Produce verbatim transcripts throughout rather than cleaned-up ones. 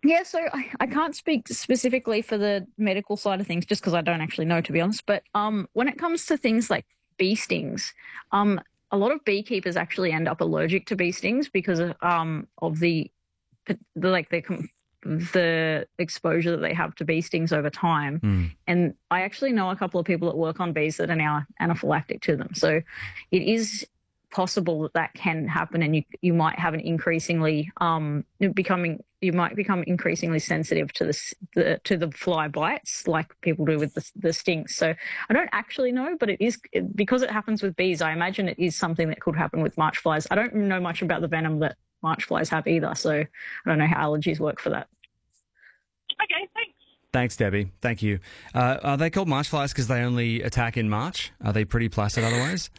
Yeah, so I, I can't speak specifically for the medical side of things just because I don't actually know, to be honest. But um, when it comes to things like bee stings, um, a lot of beekeepers actually end up allergic to bee stings because of, um, of the, the like the the exposure that they have to bee stings over time. Mm. And I actually know a couple of people that work on bees that are now anaphylactic to them. So it is possible that that can happen, and you you might have an increasingly um becoming you might become increasingly sensitive to the, the to the fly bites like people do with the, the stings. So I don't actually know, but it is because it happens with bees. I imagine it is something that could happen with march flies. I don't know much about the venom that march flies have either, so I don't know how allergies work for that. Okay, thanks. Thanks, Debbie. Thank you. Uh, are they called march flies because they only attack in March? Are they pretty placid otherwise?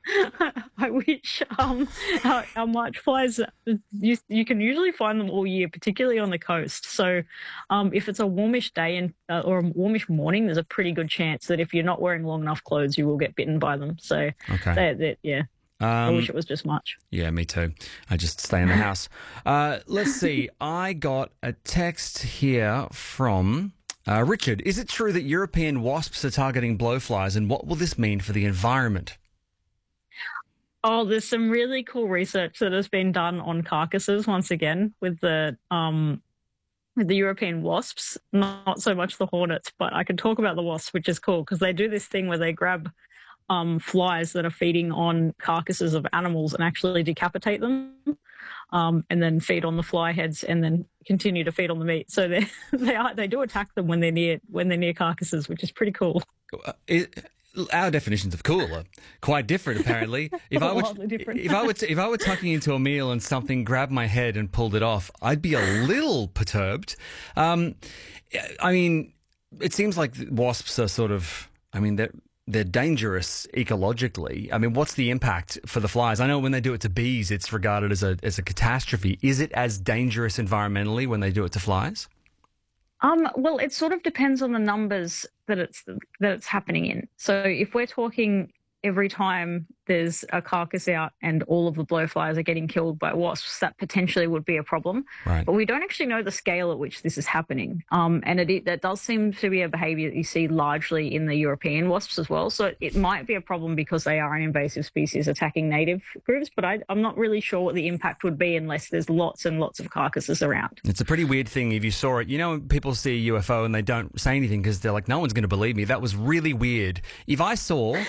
I wish. Um, our, our march flies, you, you can usually find them all year, particularly on the coast. So um, if it's a warmish day and uh, or a warmish morning, there's a pretty good chance that if you're not wearing long enough clothes, you will get bitten by them. So, okay. they, they, yeah. Um, I wish it was just March. Yeah, me too. I just stay in the house. Uh, let's see. I got a text here from uh, Richard. Is it true that European wasps are targeting blowflies, and what will this mean for the environment? Oh, there's some really cool research that has been done on carcasses once again with the um, with the European wasps, not so much the hornets, but I can talk about the wasps, which is cool because they do this thing where they grab um, flies that are feeding on carcasses of animals and actually decapitate them um, and then feed on the fly heads and then continue to feed on the meat. So they they are they do attack them when they're near when they're near carcasses, which is pretty cool. Uh, it- Our definitions of cool are quite different, apparently. If I were, if I were, if I were tucking into a meal and something grabbed my head and pulled it off, I'd be a little perturbed. Um, I mean, it seems like wasps are sort of. I mean, they're they're dangerous ecologically. I mean, what's the impact for the flies? I know when they do it to bees, it's regarded as a as a catastrophe. Is it as dangerous environmentally when they do it to flies? Um, well, it sort of depends on the numbers that it's that it's happening in. So if we're talking every time there's a carcass out and all of the blowflies are getting killed by wasps, that potentially would be a problem. Right. But we don't actually know the scale at which this is happening. Um, and it, that does seem to be a behaviour that you see largely in the European wasps as well. So it might be a problem because they are an invasive species attacking native groups, but I, I'm not really sure what the impact would be unless there's lots and lots of carcasses around. It's a pretty weird thing if you saw it. You know, when people see a U F O and they don't say anything because they're like, no one's going to believe me. That was really weird. If I saw...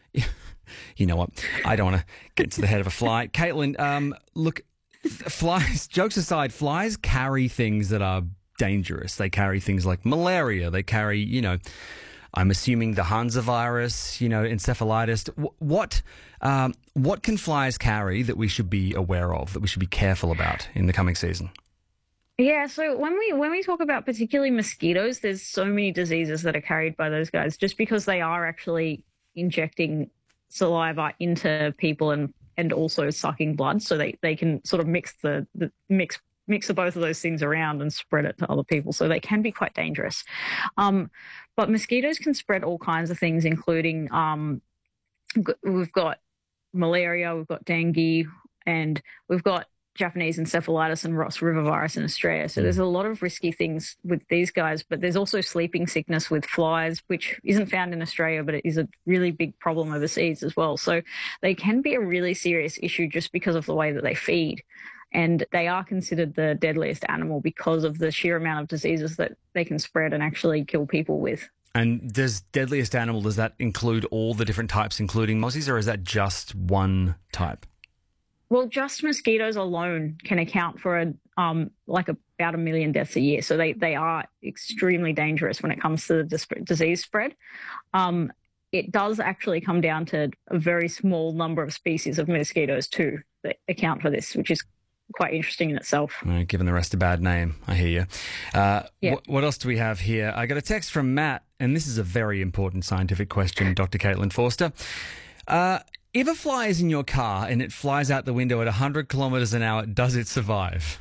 You know what? I don't want to get to the head of a fly. Caitlin, um, look, flies, jokes aside, flies carry things that are dangerous. They carry things like malaria. They carry, you know, I'm assuming the Hansa virus, you know, encephalitis. What, um, what can flies carry that we should be aware of, that we should be careful about in the coming season? Yeah, so when we when we talk about particularly mosquitoes, there's so many diseases that are carried by those guys just because they are actually injecting saliva into people and and also sucking blood, so they they can sort of mix the, the mix mix the both of those things around and spread it to other people, so they can be quite dangerous. Um, but mosquitoes can spread all kinds of things, including um, we've got malaria, we've got dengue, and we've got Japanese encephalitis and Ross River virus in Australia. So there's a lot of risky things with these guys, but there's also sleeping sickness with flies, which isn't found in Australia, but it is a really big problem overseas as well. So they can be a really serious issue just because of the way that they feed. And they are considered the deadliest animal because of the sheer amount of diseases that they can spread and actually kill people with. And does deadliest animal, does that include all the different types, including mozzies, or is that just one type? Well, just mosquitoes alone can account for a, um, like a, about a million deaths a year. So they, they are extremely dangerous when it comes to the dis- disease spread. Um, it does actually come down to a very small number of species of mosquitoes too that account for this, which is quite interesting in itself. Uh, giving the rest a bad name, I hear you. Uh, yeah. wh- what else do we have here? I got a text from Matt, and this is a very important scientific question, Doctor Caitlin Forster. Uh, If a fly is in your car and it flies out the window at one hundred kilometres an hour, does it survive?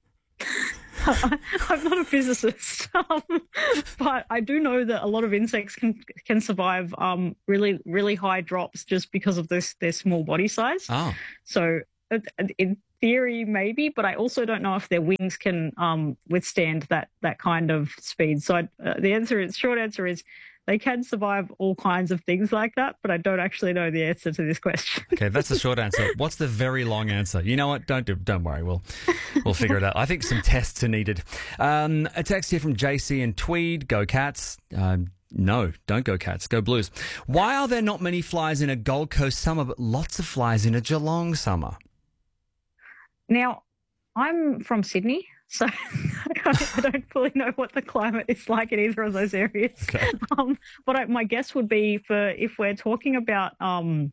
I'm not a physicist, um, but I do know that a lot of insects can can survive um, really, really high drops just because of this their small body size. Oh. So it, it, theory, maybe, but I also don't know if their wings can um, withstand that that kind of speed. So I, uh, the answer is, short answer is, they can survive all kinds of things like that, but I don't actually know the answer to this question. Okay, that's the short answer. What's the very long answer? You know what? Don't do, don't worry. We'll we'll figure it out. I think some tests are needed. Um, a text here from J C and Tweed. Go Cats. Um, no, don't go Cats. Go Blues. Why are there not many flies in a Gold Coast summer, but lots of flies in a Geelong summer? Now, I'm from Sydney, so I don't fully know what the climate is like in either of those areas. Okay. Um, but I, my guess would be, for if we're talking about um,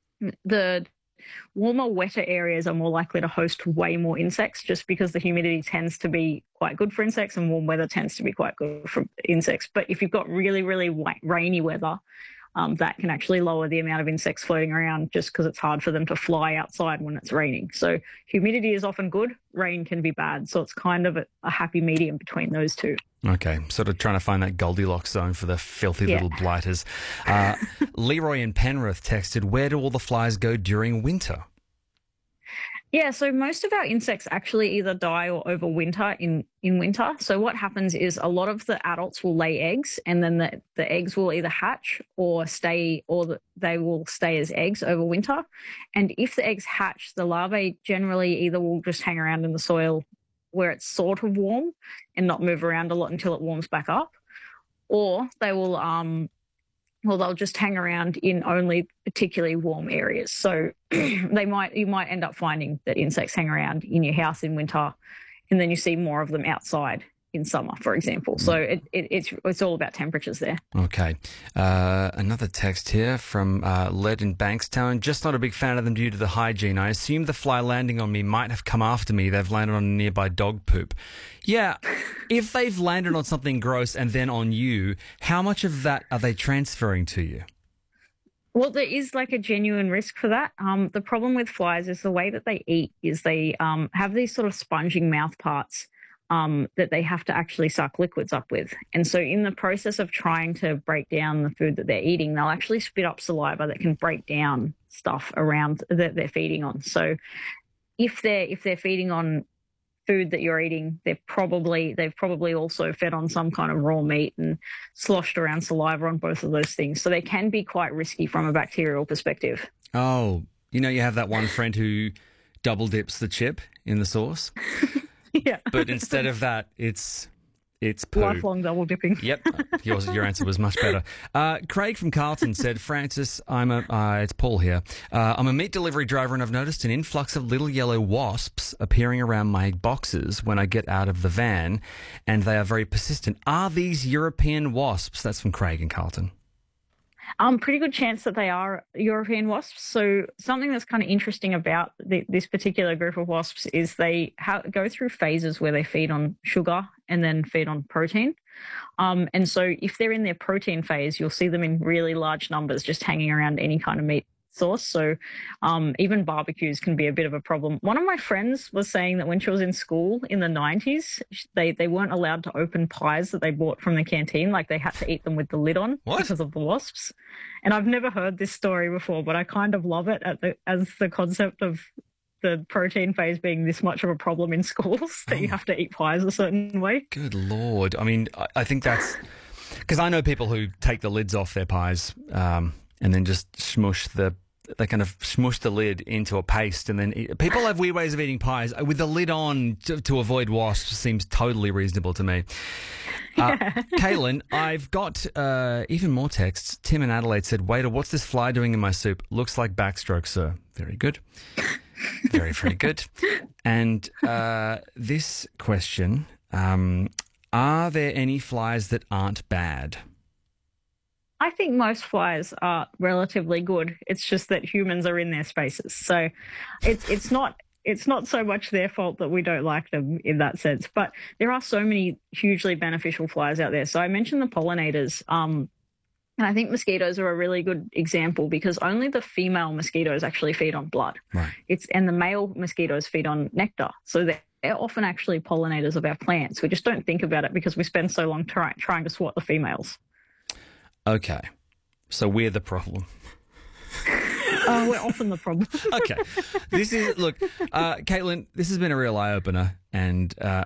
the warmer, wetter areas are more likely to host way more insects, just because the humidity tends to be quite good for insects and warm weather tends to be quite good for insects. But if you've got really, really rainy weather, Um, that can actually lower the amount of insects floating around, just because it's hard for them to fly outside when it's raining. So humidity is often good, rain can be bad. So it's kind of a, a happy medium between those two. Okay, sort of trying to find that Goldilocks zone for the filthy Yeah. little blighters. Uh, Leroy in Penrith texted, where do all the flies go during winter? Yeah, so most of our insects actually either die or overwinter in, in winter. So what happens is a lot of the adults will lay eggs, and then the, the eggs will either hatch or stay, or the, they will stay as eggs over winter. And if the eggs hatch, the larvae generally either will just hang around in the soil where it's sort of warm and not move around a lot until it warms back up, or they will um, well, they'll just hang around in only particularly warm areas. So they might, you might end up finding that insects hang around in your house in winter, and then you see more of them outside in summer, for example. So it, it, it's it's all about temperatures there. Okay. Uh, another text here from uh, Led in Bankstown. Just not a big fan of them due to the hygiene. I assume the fly landing on me might have come after me. They've landed on nearby dog poop. Yeah, if they've landed on something gross and then on you, how much of that are they transferring to you? Well, there is like a genuine risk for that. Um, the problem with flies is the way that they eat is they um, have these sort of sponging mouth parts um, that they have to actually suck liquids up with. And so in the process of trying to break down the food that they're eating, they'll actually spit up saliva that can break down stuff around that they're feeding on. So if they're if they're feeding on food that you're eating, they're probably they've probably also fed on some kind of raw meat and sloshed around saliva on both of those things. So they can be quite risky from a bacterial perspective. Oh, you know, you have that one friend who double dips the chip in the sauce. Yeah. But instead of that, it's it's poo. Lifelong double dipping. Yep, yours, your answer was much better. Uh, Craig from Carlton said, Francis, I'm a, uh, it's Paul here. Uh, I'm a meat delivery driver and I've noticed an influx of little yellow wasps appearing around my boxes when I get out of the van, and they are very persistent. Are these European wasps? That's from Craig in Carlton. Um, pretty good chance that they are European wasps. So something that's kind of interesting about the, this particular group of wasps is they ha- go through phases where they feed on sugar and then feed on protein. Um, and so if they're in their protein phase, you'll see them in really large numbers just hanging around any kind of meat source. So um, even barbecues can be a bit of a problem. One of my friends was saying that when she was in school in the nineties, they, they weren't allowed to open pies that they bought from the canteen. Like they had to eat them with the lid on What? because of the wasps. And I've never heard this story before, but I kind of love it at the, as the concept of the protein phase being this much of a problem in schools that Oh. you have to eat pies a certain way. Good Lord. I mean, I, I think that's... Because I know people who take the lids off their pies um, and then just smush the... They kind of smush the lid into a paste and then eat. People have weird ways of eating pies. With the lid on to, to avoid wasps seems totally reasonable to me. Uh, Caitlin, I've got uh, even more texts. Tim in Adelaide said, waiter, what's this fly doing in my soup? Looks like backstroke, sir. Very good. Very, very good. And uh, this question, um, are there any flies that aren't bad? I think most flies are relatively good. It's just that humans are in their spaces. So it's it's not it's not so much their fault that we don't like them in that sense. But there are so many hugely beneficial flies out there. So I mentioned the pollinators. Um, and I think mosquitoes are a really good example because only the female mosquitoes actually feed on blood. Right. It's and the male mosquitoes feed on nectar. So they're, they're often actually pollinators of our plants. We just don't think about it because we spend so long try, trying to swat the females. Okay, so we're the problem. Oh, we're often the problem. Okay. This is, look, uh, Caitlin, this has been a real eye opener. And uh,